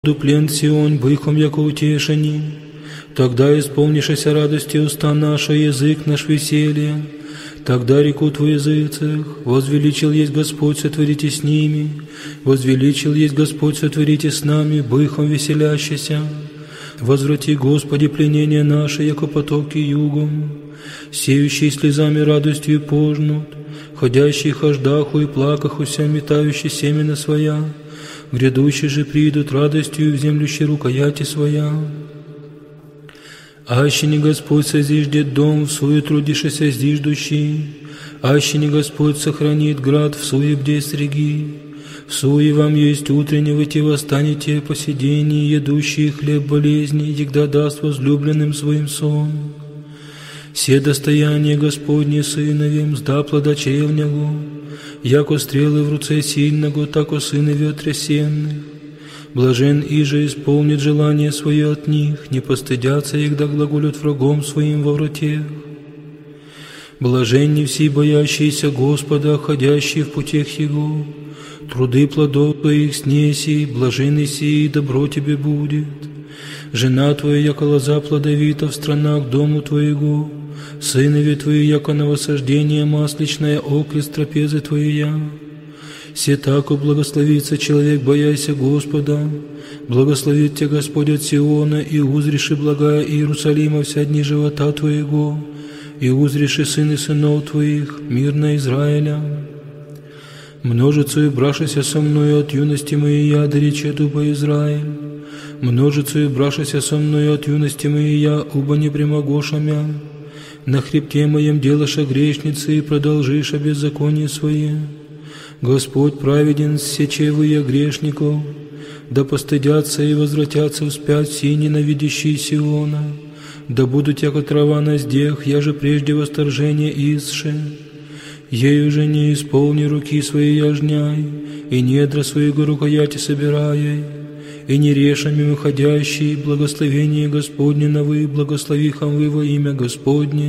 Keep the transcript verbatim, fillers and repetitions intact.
Дуплен Сион, быхом яко утешени, тогда исполнишься радости уста наша, язык наш веселье. Тогда рекут в языцах, возвеличил есть Господь, сотворите с ними, возвеличил есть Господь, сотворите с нами, быхом веселящийся. Возврати, Господи, пленение наше, яко потоки югом, сеющие слезами радостью пожнут, ходящий хождаху и плакахуся, метающий семена своя, грядущие же придут радостью в землющей рукояти своя. Аще не Господь созиждет дом, в суе трудишься зиждущий, аще не Господь сохранит град, в суе бде среги. В суе вам есть утреннего, те восстанете по сидении, едущие хлеб болезни, егда даст возлюбленным своим сон. Все достояние Господне сыновем, сда плода чревнягу, яко стрелы в руце сильного, тако сынове отрясенных. Блажен иже исполнит желание свое от них, не постыдятся, егда глаголют врагом своим во вратех. Блаженни все боящиеся Господа, ходящие в путях Его, труды плодов Твоих снеси, блаженный сии, добро Тебе будет. Жена Твоя, яко лоза плодовита в странах дому Твоего, сынове Твои, яко новосаждение масличное, окрест трапезы Твоя. Се тако благословится человек, бояся Господа, благословит Тебя Господь от Сиона, и узреши благая Иерусалима вся дни живота Твоего, и узреши сыны сынов Твоих, мирно Израиля. Множицу и брашися со мною от юности моей я, да рече дуба Израиль. Множицу и брашися со мною от юности моей я, уба не прямогошамя. На хребте моем делаша грешницы, и продолжиша беззаконие свое. Господь праведен, сечевые грешников, да постыдятся и возвратятся вспять все ненавидящие Сиона, да будут яко трава на здех, я же прежде восторжение исше. Ею же не исполни руки свои яжняй, и недра своего рукояти собирай, и не решами выходящие, благословение Господне на вы, благослови хам вы во имя Господне.